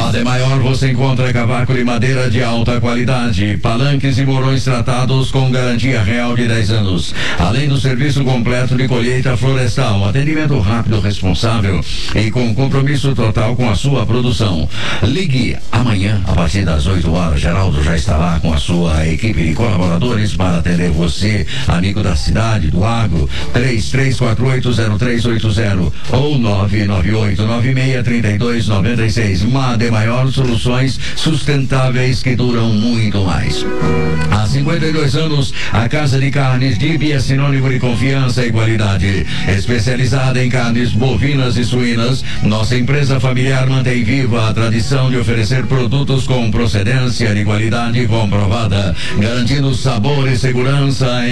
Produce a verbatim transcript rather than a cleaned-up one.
Na Demaior você encontra cavaco de madeira de alta qualidade, palanques e morões tratados com garantia real de dez anos. Além do serviço completo de colheita florestal, atendimento rápido, responsável e com compromisso total com a sua produção. Ligue amanhã a partir das oito horas. Geraldo já está lá com a sua equipe de colaboradores para atender você, amigo da cidade, do agro. três três quatro oito zero três oito zero ou nove nove oito nove seis três dois nove seis. Mademaior, soluções sustentáveis que duram muito mais. Há cinquenta e dois anos, a Casa de Carnes D I B é sinônimo de confiança e qualidade. Especializada em carnes bovinas e suínas, nossa empresa familiar mantém viva a tradição de oferecer produtos com procedência de qualidade comprovada, garantindo sabor e segurança em